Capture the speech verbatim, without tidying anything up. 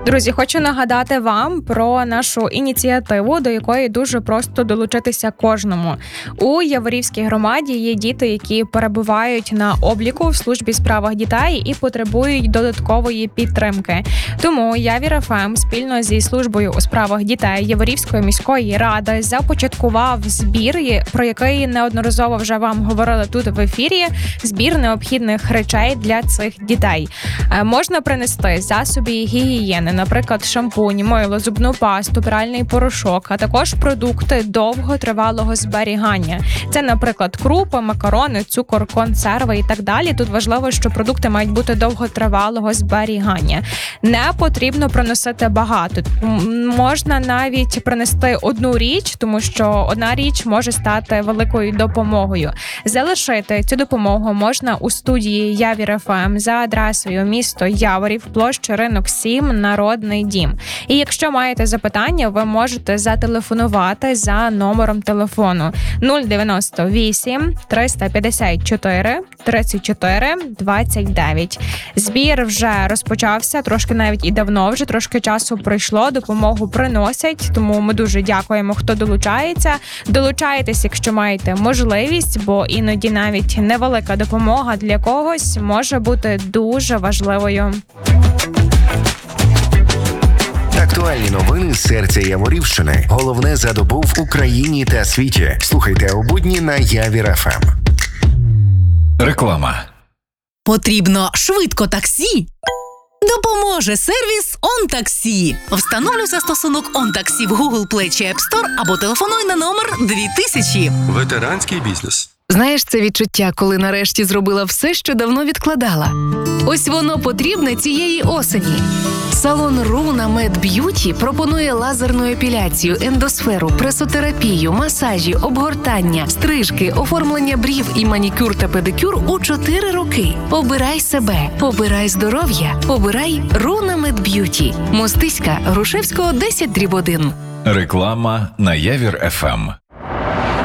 Друзі, хочу нагадати вам про нашу ініціативу, до якої дуже просто долучитися кожному. У Яворівській громаді є діти, які перебувають на обліку в службі у справах дітей і потребують додаткової підтримки. Тому Явір еф ем спільно зі службою у справах дітей Яворівської міської ради започаткував збір, про який неодноразово вже вам говорили тут в ефірі. Збір необхідних речей для цих дітей. Можна принести засоби гігієни, наприклад, шампунь, мило, зубну пасту, пральний порошок, а також продукти довготривалого зберігання. Це, наприклад, крупи, макарони, цукор, консерви і так далі. Тут важливо, що продукти мають бути довготривалого зберігання. Не потрібно приносити багато. Можна навіть принести одну річ, тому що одна річ може стати великою допомогою. Залишити цю допомогу можна у студії Явір еф ем за адресою місто Яворів, площа Ринок сім, Народний дім. І якщо маєте запитання, ви можете зателефонувати за номером телефону нуль дев'яносто вісім триста п'ятдесят чотири тридцять чотири двадцять дев'ять. Збір вже розпочався, трошки навіть і давно, вже трошки часу пройшло, допомогу приносять, тому ми дуже дякуємо, хто долучається. Долучайтесь, якщо маєте можливість, бо іноді навіть невелика допомога для когось може бути дуже важливою. Актуальні новини з серця Яворівщини. Головне за добу в Україні та світі. Слухайте у будні на Явір еф ем. Реклама. Потрібно швидко таксі? Допоможе сервіс «ОнТаксі». Встановлюй застосунок «ОнТаксі» в Google Play чи App Store або телефонуй на номер дві тисячі. Ветеранський бізнес. Знаєш, це відчуття, коли нарешті зробила все, що давно відкладала. Ось воно потрібне цієї осені. Салон Руна Мед Б'юті пропонує лазерну епіляцію, ендосферу, пресотерапію, масажі, обгортання, стрижки, оформлення брів і манікюр та педикюр у чотири роки. Обирай себе, обирай здоров'я, обирай Руна Мед Б'юті. Мостиська, Грушевського, десять дріб один. Реклама на Явір еф ем.